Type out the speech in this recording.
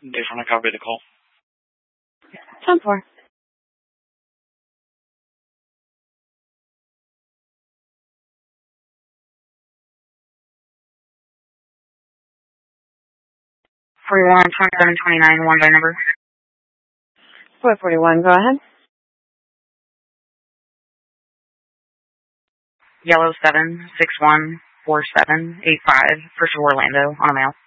Different, I copy the call. 10-4. $41, 2729, one by number. 441, go ahead. Yellow 7614785, First of Orlando, on a mail.